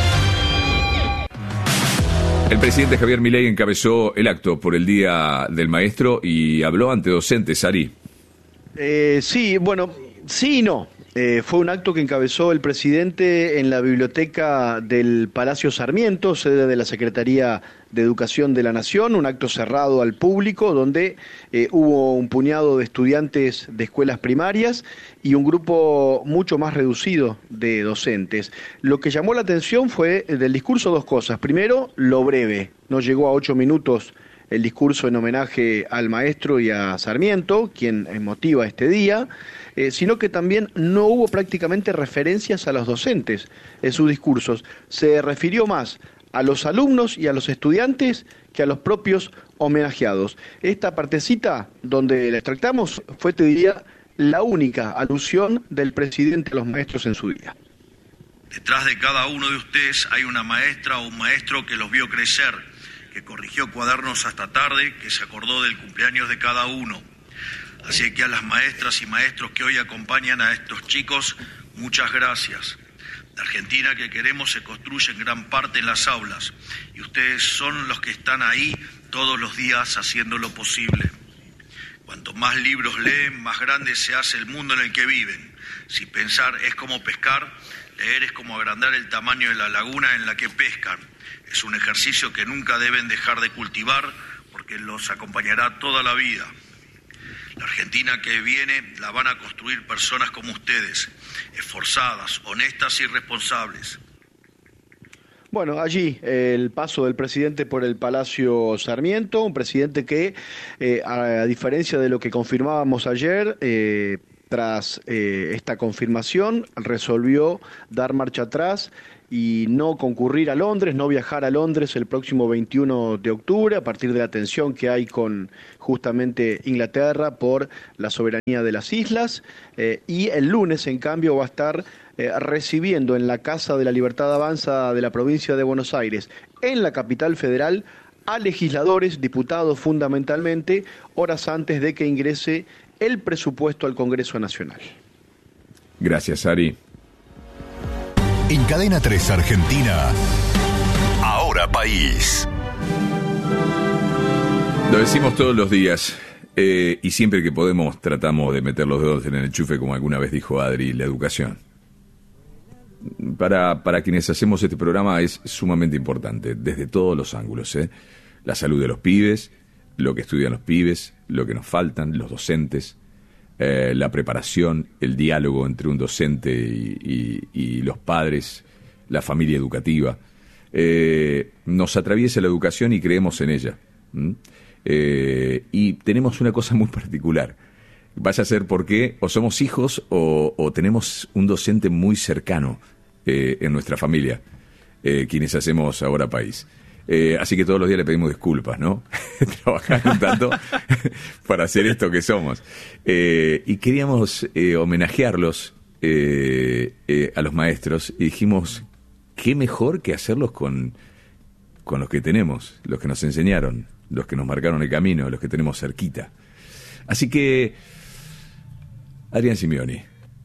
El presidente Javier Milei encabezó el acto por el Día del Maestro y habló ante docentes, Ari. Eh, sí, bueno, sí y no. Eh, fue un acto que encabezó el presidente en la biblioteca del Palacio Sarmiento, sede de la Secretaría de Educación de la Nación, un acto cerrado al público donde eh, hubo un puñado de estudiantes de escuelas primarias y un grupo mucho más reducido de docentes. Lo que llamó la atención fue del discurso dos cosas. Primero, lo breve, no llegó a ocho minutos el discurso en homenaje al maestro y a Sarmiento, quien motiva este día, eh, sino que también no hubo prácticamente referencias a los docentes en sus discursos. Se refirió más a los alumnos y a los estudiantes que a los propios homenajeados. Esta partecita donde la extractamos fue, te diría, la única alusión del presidente a los maestros en su día. Detrás de cada uno de ustedes hay una maestra o un maestro que los vio crecer, que corrigió cuadernos hasta tarde, que se acordó del cumpleaños de cada uno. Así que a las maestras y maestros que hoy acompañan a estos chicos, muchas gracias. La Argentina que queremos se construye en gran parte en las aulas, y ustedes son los que están ahí todos los días haciendo lo posible. Cuanto más libros leen, más grande se hace el mundo en el que viven. Si pensar es como pescar, leer es como agrandar el tamaño de la laguna en la que pescan. Es un ejercicio que nunca deben dejar de cultivar porque los acompañará toda la vida. La Argentina que viene la van a construir personas como ustedes, esforzadas, honestas y responsables. Bueno, allí eh, el paso del presidente por el Palacio Sarmiento, un presidente que, eh, a, a diferencia de lo que confirmábamos ayer, eh, tras eh, esta confirmación, resolvió dar marcha atrás y no concurrir a Londres, no viajar a Londres el próximo veintiuno de octubre, a partir de la tensión que hay con justamente Inglaterra por la soberanía de las islas, eh, y el lunes, en cambio, va a estar eh, recibiendo en la Casa de la Libertad Avanza de la provincia de Buenos Aires, en la capital federal, a legisladores, diputados fundamentalmente, horas antes de que ingrese el presupuesto al Congreso Nacional. Gracias, Ari. En Cadena tres Argentina, Ahora País. Lo decimos todos los días, Eh, y siempre que podemos tratamos de meter los dedos en el enchufe, como alguna vez dijo Adri, la educación. Para, para quienes hacemos este programa es sumamente importante, desde todos los ángulos, ¿eh? La salud de los pibes, lo que estudian los pibes, lo que nos faltan, los docentes, eh, la preparación, el diálogo entre un docente y, y, y los padres, la familia educativa. Eh, nos atraviesa la educación y creemos en ella. ¿Mm? Eh, y tenemos una cosa muy particular. Vaya a ser porque o somos hijos o, o tenemos un docente muy cercano eh, en nuestra familia, eh, quienes hacemos Ahora País. Eh, así que todos los días le pedimos disculpas, ¿no? Trabajar un tanto para hacer esto que somos. Eh, y queríamos eh, homenajearlos eh, eh, a los maestros y dijimos, qué mejor que hacerlos con, con los que tenemos, los que nos enseñaron, los que nos marcaron el camino, los que tenemos cerquita. Así que, Adrián Simeoni.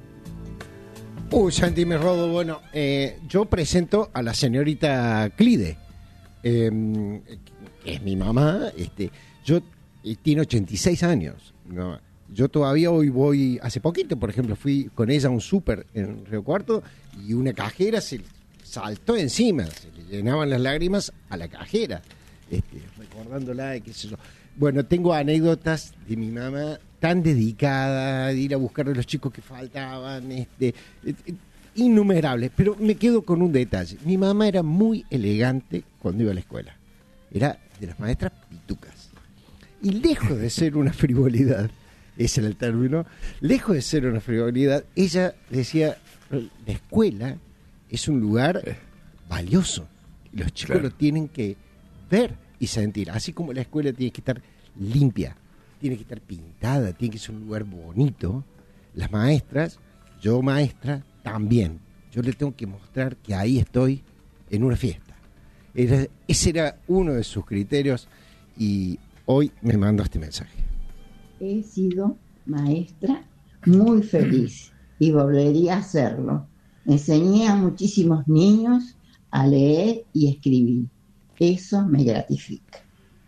Uy, Santi me rodo. Bueno, eh, yo presento a la señorita Clide, eh, que es mi mamá. Este, yo eh, tiene ochenta y seis años. ¿no? Yo todavía hoy voy, hace poquito, por ejemplo, fui con ella a un súper en Río Cuarto y una cajera se saltó encima, se le llenaban las lágrimas a la cajera, este, recordándola de qué sé yo. Bueno, tengo anécdotas de mi mamá tan dedicada, de ir a buscar a los chicos que faltaban, este, innumerables, pero me quedo con un detalle. Mi mamá era muy elegante cuando iba a la escuela. Era de las maestras pitucas. Y lejos de ser una frivolidad, ese era el término, lejos de ser una frivolidad, ella decía, la escuela es un lugar valioso. Los chicos claro. lo tienen que ver y sentir, así como la escuela tiene que estar limpia, tiene que estar pintada, tiene que ser un lugar bonito. Las maestras, yo maestra, también. Yo le tengo que mostrar que ahí estoy en una fiesta. Era, ese era uno de sus criterios y hoy me mandó este mensaje. He sido maestra muy feliz y volvería a hacerlo. Enseñé a muchísimos niños a leer y escribir. Eso me gratifica.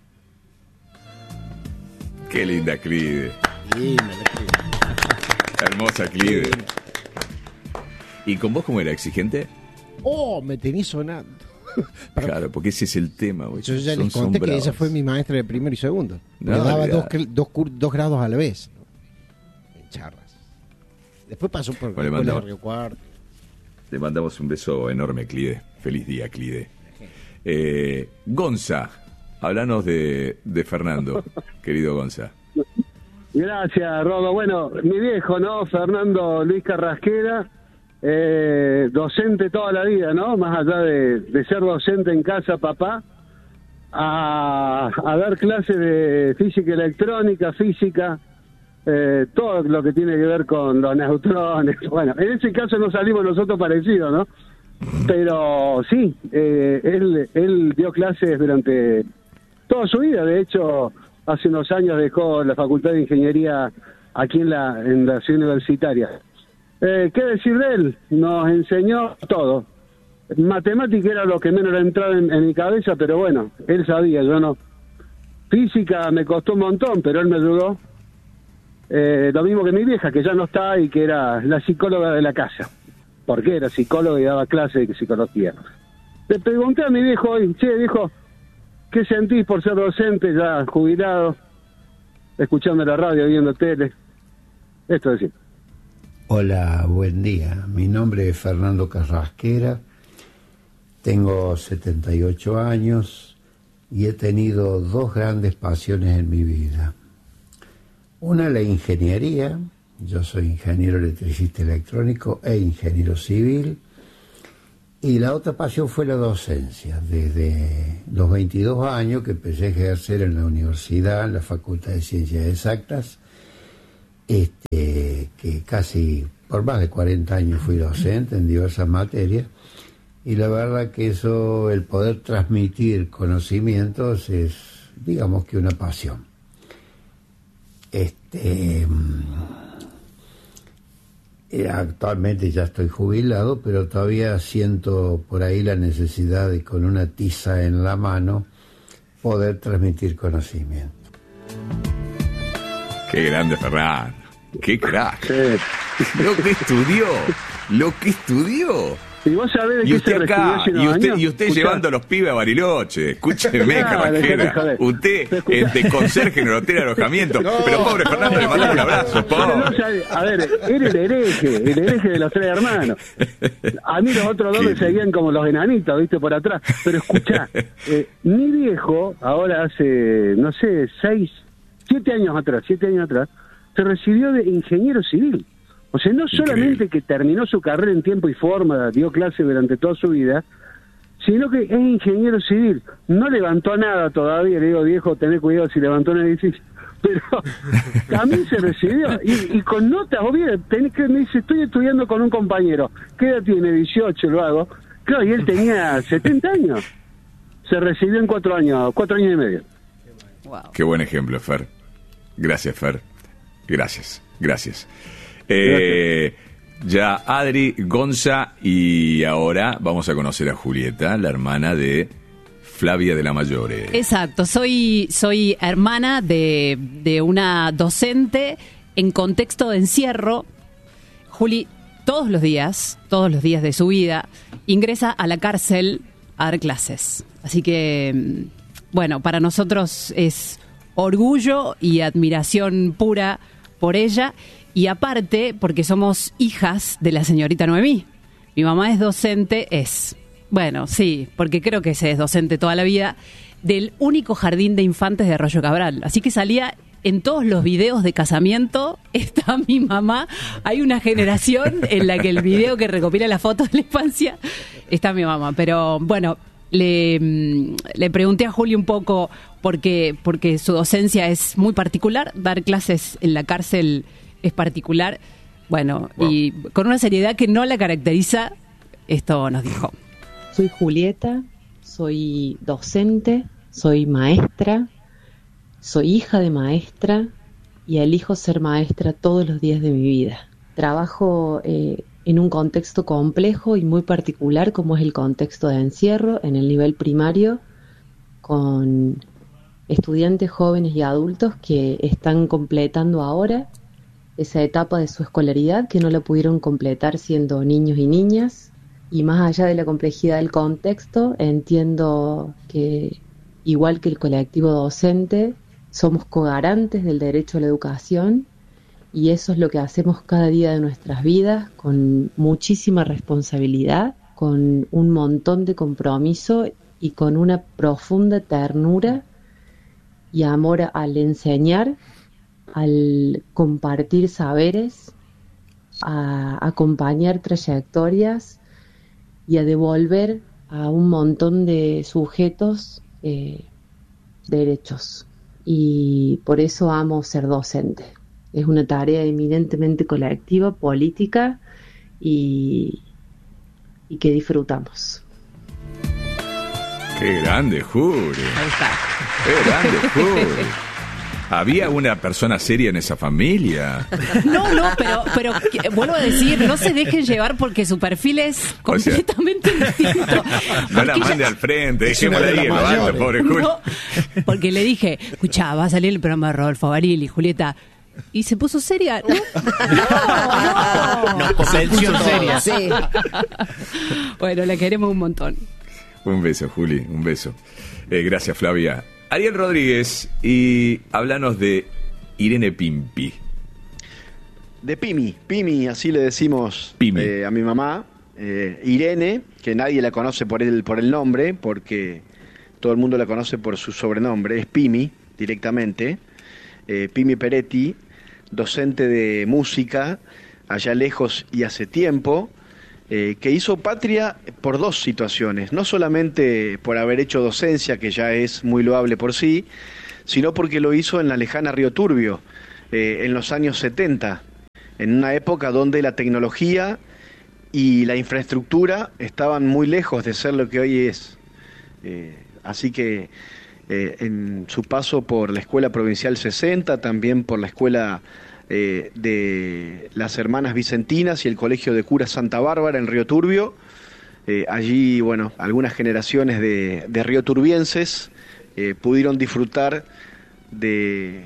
Qué linda Clide. Linda la Clide. Hermosa Clide. ¿Y con vos cómo era? ¿Exigente? Oh, me tenés sonando. Claro, porque ese es el tema. Güey. Yo ya les conté que ella fue mi maestra de primero y segundo. No, me daba dos, olvidá. dos, dos grados a la vez. En charlas. Después pasó por bueno, la escuela de Río Cuarto. Le mandamos un beso enorme, Clide. Feliz día, Clide. Eh, Gonza, háblanos de, de Fernando, querido Gonza. Gracias, Rodo. Bueno, mi viejo, ¿no? Fernando Luis Carrasquera, eh, docente toda la vida, ¿no? Más allá de, de ser docente en casa, papá, a, a dar clases de física electrónica, física, eh, todo lo que tiene que ver con los neutrones. Bueno, en ese caso no salimos nosotros parecidos, ¿no? Pero sí, eh, él, él dio clases durante toda su vida. De hecho, hace unos años dejó la Facultad de Ingeniería aquí en la, en la ciudad universitaria. Eh, ¿Qué decir de él? Nos enseñó todo. Matemática era lo que menos le entraba en, en mi cabeza, pero bueno, él sabía, yo no. Física me costó un montón, pero él me ayudó. Eh, lo mismo que mi vieja, que ya no está y que era la psicóloga de la casa. Porque era psicólogo y daba clases de psicología. Le pregunté a mi viejo hoy, che, viejo, ¿qué sentís por ser docente ya jubilado, escuchando la radio, viendo tele? Esto es decir. Hola, buen día. Mi nombre es Fernando Carrasquera, tengo setenta y ocho años y he tenido dos grandes pasiones en mi vida. Una, la ingeniería. Yo soy ingeniero electricista electrónico e ingeniero civil. Y la otra pasión fue la docencia. Desde los veintidós años que empecé a ejercer en la universidad, en la Facultad de Ciencias Exactas, este, que casi por más de cuarenta años fui docente en diversas materias. Y la verdad que eso, el poder transmitir conocimientos, es, digamos que una pasión. Este... Actualmente ya estoy jubilado, pero todavía siento por ahí la necesidad de, con una tiza en la mano, poder transmitir conocimiento. Qué grande Ferran. Qué crack. Lo que estudió. Lo que estudió. Y vos sabés de y qué usted se acá, recibió y usted, años. y usted Escuchá. llevando a los pibes a Bariloche. Escúcheme, Claro, Carrasquera. dejate joder. Usted Escuchá. es de conserje en el hotel de alojamiento. Pero pobre Fernando, le mandamos un abrazo. Pero no, Pobre. sabe- a ver, era el hereje, el hereje de los tres hermanos. A mí los otros dos me seguían como los enanitos, viste, por atrás. Pero escuchá, eh, mi viejo, ahora hace, no sé, seis, siete años atrás, siete años atrás, se recibió de ingeniero civil. O sea, no solamente que terminó su carrera en tiempo y forma, dio clase durante toda su vida, sino que es ingeniero civil. No levantó nada todavía, le digo, viejo, tené cuidado si levantó un edificio. Pero también se recibió, y, y con notas, obvio, tenés que, me dice, estoy estudiando con un compañero, ¿qué edad tiene? dieciocho, lo hago. Claro, y él tenía setenta años. Se recibió en cuatro años, cuatro años y medio. Qué buen ejemplo, Fer. Gracias, Fer. Gracias, gracias. Eh, ya Adri, Gonza, y ahora vamos a conocer a Julieta, la hermana de Flavia de la Mayore. Exacto, soy, soy hermana de, de una docente en contexto de encierro. Juli, todos los días, todos los días de su vida, ingresa a la cárcel a dar clases. Así que, bueno, para nosotros es orgullo y admiración pura por ella. Y aparte, porque somos hijas de la señorita Noemí. Mi mamá es docente, es, bueno, sí, porque creo que se es docente toda la vida, del único jardín de infantes de Arroyo Cabral. Así que salía en todos los videos de casamiento, está mi mamá. Hay una generación en la que el video que recopila las fotos de la infancia está mi mamá. Pero bueno, le, le pregunté a Juli un poco porque, porque su docencia es muy particular, dar clases en la cárcel es particular, bueno, wow. Y con una seriedad que no la caracteriza, esto nos dijo. Soy Julieta, soy docente, soy maestra, soy hija de maestra y elijo ser maestra todos los días de mi vida. Trabajo eh, en un contexto complejo y muy particular como es el contexto de encierro en el nivel primario, con estudiantes jóvenes y adultos que están completando ahora esa etapa de su escolaridad que no la pudieron completar siendo niños y niñas. Y más allá de la complejidad del contexto, entiendo que, igual que el colectivo docente, somos cogarantes del derecho a la educación y eso es lo que hacemos cada día de nuestras vidas con muchísima responsabilidad, con un montón de compromiso y con una profunda ternura y amor al enseñar, al compartir saberes, a acompañar trayectorias y a devolver a un montón de sujetos eh, derechos. Y por eso amo ser docente. Es una tarea eminentemente colectiva, política y, y que disfrutamos. ¡Qué grande, Juli! Ahí está. ¡Qué grande, Juli! ¿Había una persona seria en esa familia? No, no, pero, pero vuelvo a decir, no se dejen llevar porque su perfil es completamente o sea, distinto. No la mande ella, al frente, dejémosla ahí en lo alto, pobre Juli. No, porque le dije, escuchá, va a salir el programa de Rodolfo Baril y Julieta. Y se puso seria. No, no, no. Nos convenció seria. Sí. Bueno, la queremos un montón. Un beso, Juli, un beso. Eh, gracias, Flavia. Ariel Rodríguez, y háblanos de Irene Pimpi. De Pimi, Pimi, así le decimos eh, a mi mamá. Eh, Irene, que nadie la conoce por el, por el nombre, porque todo el mundo la conoce por su sobrenombre, es Pimi, directamente. Eh, Pimi Peretti, docente de música, allá lejos y hace tiempo, eh, que hizo patria por dos situaciones, no solamente por haber hecho docencia, que ya es muy loable por sí, sino porque lo hizo en la lejana Río Turbio, eh, en los años setenta, en una época donde la tecnología y la infraestructura estaban muy lejos de ser lo que hoy es. Eh, así que eh, en su paso por la Escuela Provincial sesenta, también por la Escuela eh, de las Hermanas Vicentinas y el Colegio de Curas Santa Bárbara en Río Turbio, eh, allí, bueno, algunas generaciones de, de rioturbienses eh, pudieron disfrutar de,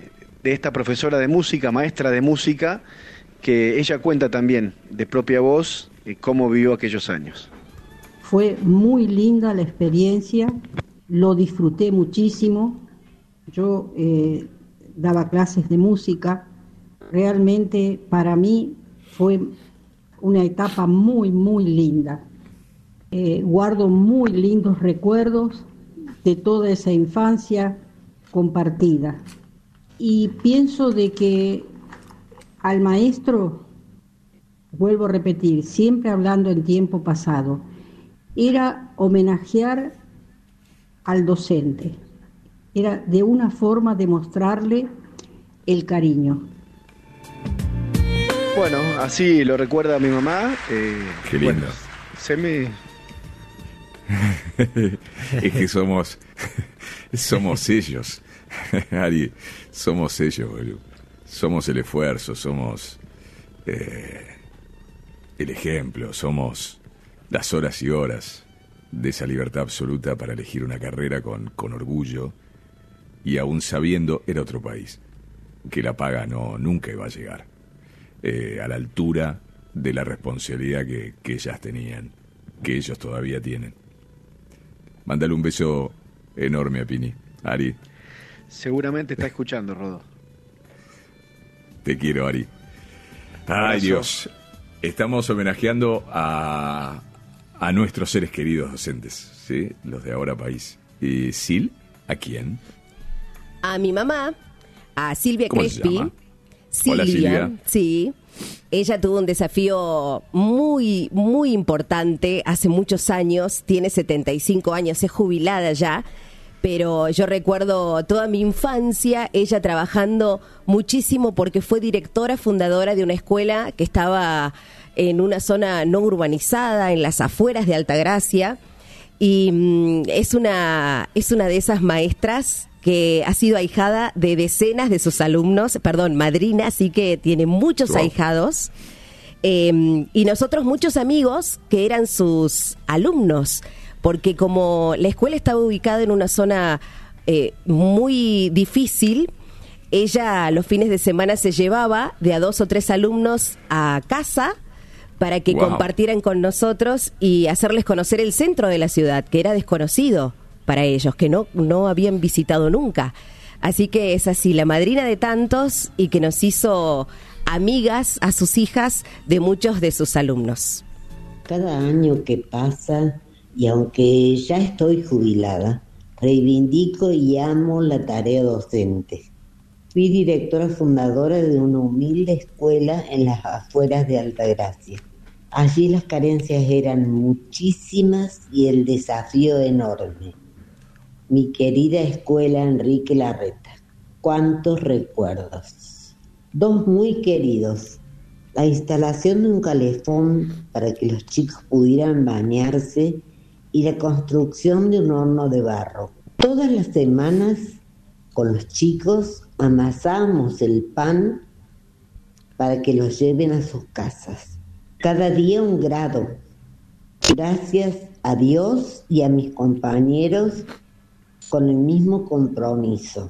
de esta profesora de música, maestra de música, que ella cuenta también de propia voz eh, cómo vivió aquellos años. Fue muy linda la experiencia, lo disfruté muchísimo. Yo eh, daba clases de música, realmente para mí fue una etapa muy, muy linda. Eh, guardo muy lindos recuerdos de toda esa infancia compartida. Y pienso de que al maestro, vuelvo a repetir, siempre hablando en tiempo pasado, era homenajear al docente. Era de una forma de mostrarle el cariño. Bueno, así lo recuerda mi mamá. Eh, Qué lindo. Bueno, se me... Es que somos somos ellos, Ari, somos ellos, boludo. Somos el esfuerzo, somos eh, el ejemplo, somos las horas y horas de esa libertad absoluta para elegir una carrera con, con orgullo, y aún sabiendo era otro país, que la paga no nunca iba a llegar eh, a la altura de la responsabilidad que, que ellas tenían, que ellos todavía tienen. Mándale un beso enorme a Pini. Ari. Seguramente está escuchando, Rodo. Te quiero, Ari. Ay, Abrazo. Dios. Estamos homenajeando a, a nuestros seres queridos docentes, ¿sí? Los de Ahora País. ¿Y Sil? ¿A quién? A mi mamá, a Silvia ¿Cómo se Crespi. llama? Hola, Silvia. Sí. Ella tuvo un desafío muy, muy importante hace muchos años. Tiene setenta y cinco años, es jubilada ya. Pero yo recuerdo toda mi infancia, ella trabajando muchísimo porque fue directora fundadora de una escuela que estaba en una zona no urbanizada, en las afueras de Altagracia. Y mm, es una, es una de esas maestras que ha sido ahijada de decenas de sus alumnos, perdón, madrina, así que tiene muchos wow. ahijados. Eh, y nosotros muchos amigos que eran sus alumnos, porque como la escuela estaba ubicada en una zona eh, muy difícil, ella los fines de semana se llevaba de a dos o tres alumnos a casa para que wow. compartieran con nosotros y hacerles conocer el centro de la ciudad, que era desconocido para ellos, que no, no habían visitado nunca. Así que es así, la madrina de tantos y que nos hizo amigas a sus hijas de muchos de sus alumnos. Cada año que pasa, y aunque ya estoy jubilada, reivindico y amo la tarea docente. Fui directora fundadora de una humilde escuela en las afueras de Altagracia. Allí las carencias eran muchísimas y el desafío enorme. Mi querida escuela Enrique Larreta. Cuántos recuerdos. Dos muy queridos. La instalación de un calefón para que los chicos pudieran bañarse y la construcción de un horno de barro. Todas las semanas con los chicos amasábamos el pan para que los lleven a sus casas. Cada día un grado. Gracias a Dios y a mis compañeros con el mismo compromiso.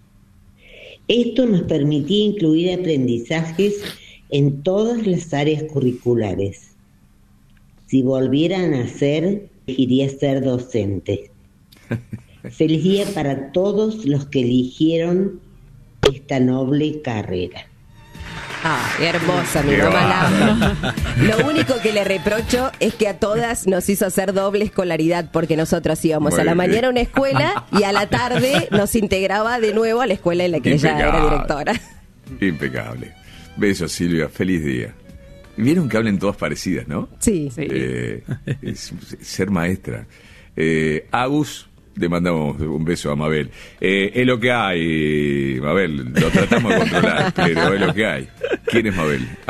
Esto nos permitía incluir aprendizajes en todas las áreas curriculares. Si volvieran a ser, elegiría ser docente. Feliz día para todos los que eligieron esta noble carrera. Ah, hermosa, mi mamá la amo. Lo único que le reprocho es que a todas nos hizo hacer doble escolaridad, porque nosotros íbamos Muy a la bien. mañana a una escuela y a la tarde nos integraba de nuevo a la escuela en la que Impecable. ella era directora. Impecable. Besos, Silvia. Feliz día. Vieron que hablen todas parecidas, ¿no? Sí. sí. Eh, es, ser maestra. Eh, Agus, le mandamos un beso a Mabel. Eh, es lo que hay, Mabel. Lo tratamos de controlar, pero es lo que hay. ¿Quién es Mabel?